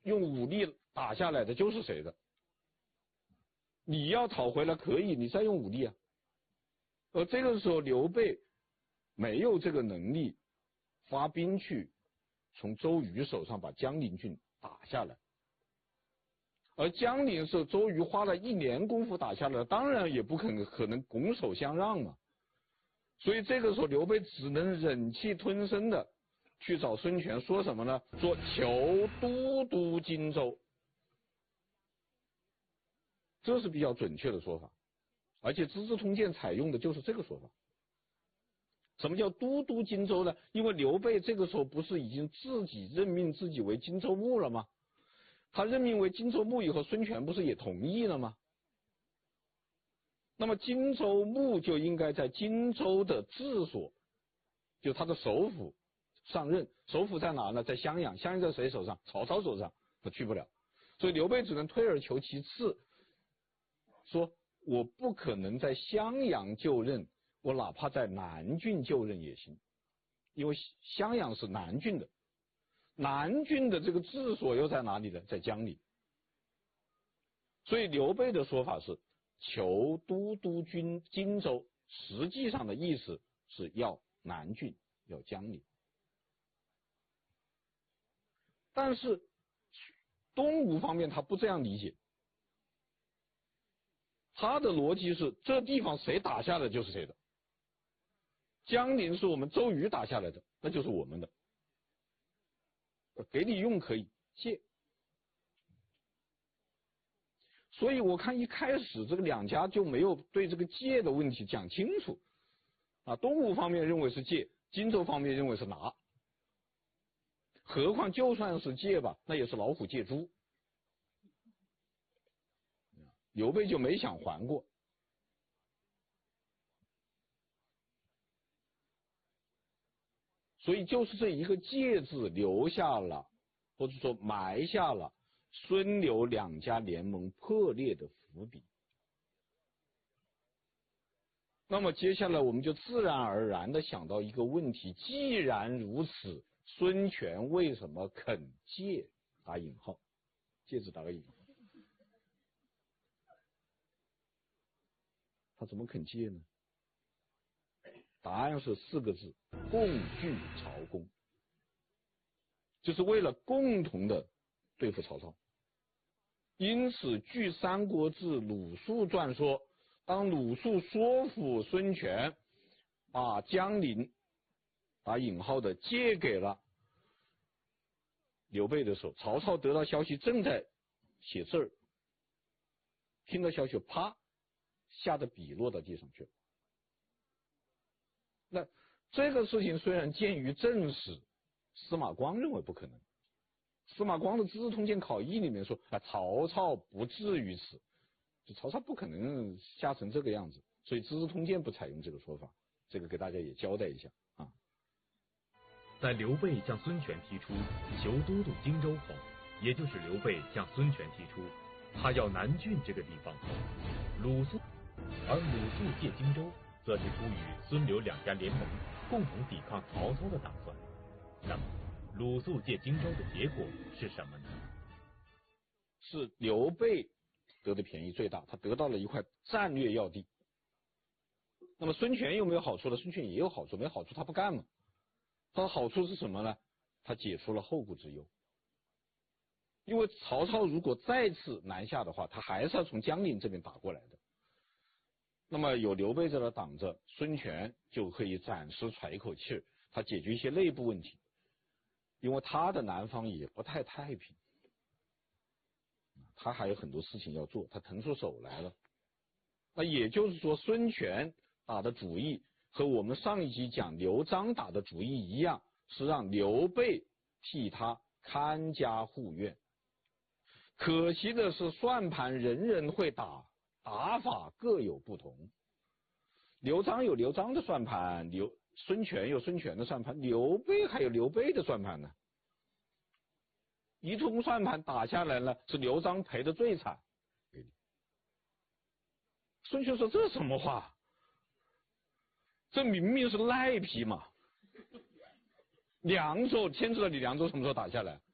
用武力打下来的就是谁的。你要讨回来可以，你再用武力啊。而这个时候刘备没有这个能力发兵去从周瑜手上把江陵郡打下来，而江陵是周瑜花了1年功夫打下来，当然也不可能拱手相让嘛。所以这个时候刘备只能忍气吞声的去找孙权，说什么呢？说求都督荆州，这是比较准确的说法，而且《资治通鉴》采用的就是这个说法。什么叫都督荆州呢？因为刘备这个时候不是已经自己任命自己为荆州牧了吗？他任命为荆州牧以后，孙权不是也同意了吗？那么荆州牧就应该在荆州的治所，就他的首府上任。首府在哪呢？在襄阳。襄阳在谁手上？曹操手上，他去不了。所以刘备只能退而求其次，说我不可能在襄阳就任，我哪怕在南郡就任也行，因为襄阳是南郡的，南郡的这个治所又在哪里呢？在江陵。所以刘备的说法是求都督荆州，实际上的意思是要南郡，要江陵。但是东吴方面他不这样理解，他的逻辑是这地方谁打下来就是谁的，江陵是我们周瑜打下来的，那就是我们的，给你用可以借。所以我看一开始这个两家就没有对这个借的问题讲清楚啊，东吴方面认为是借，荆州方面认为是拿，何况就算是借吧，那也是老虎借猪，刘备就没想还过。所以就是这一个借字留下了，或者说埋下了孙刘两家联盟破裂的伏笔。那么接下来我们就自然而然的想到一个问题，既然如此，孙权为什么肯借？打引号，借字打个引号，他怎么肯借呢？答案是4个字：共拒曹公，就是为了共同的对付曹操。因此据《三国志·鲁肃传》说，当鲁肃说服孙权把江陵打引号的借给了刘备的时候，曹操得到消息正在写字儿，听到消息啪吓得笔落到地上去了。那这个事情虽然鉴于正史，司马光认为不可能。司马光的《资治通鉴考异》里面说曹操不至于此，就曹操不可能吓成这个样子，所以《资治通鉴》不采用这个说法，这个给大家也交代一下啊。 在刘备向孙权提出求都督荆州后，也就是刘备向孙权提出他要南郡这个地方后，鲁肃借荆州则是出于孙刘两家联盟共同抵抗曹操的打算。那么鲁肃借荆州的结果是什么呢？ 是刘备得的便宜最大，他得到了一块战略要地。那么孙权有没有好处呢？孙权也有好处，没好处他不干嘛。他的好处是什么呢？他解除了后顾之忧。因为曹操如果再次南下的话，他还是要从江陵这边打过来的。那么有刘备在这挡着，孙权就可以暂时喘一口气儿，他解决一些内部问题。因为他的南方也不太太平，他还有很多事情要做，他腾出手来了。那也就是说，孙权打的主意和我们上一集讲刘璋打的主意一样，是让刘备替他看家护院。可惜的是，算盘人人会打，打法各有不同。刘璋有刘璋的算盘，孙权有孙权的算盘，刘备还有刘备的算盘呢。一通算盘打下来了，是刘璋赔的最惨。孙权说：“这什么话？这明明是赖皮嘛！凉州，天知道你凉州什么时候打下来？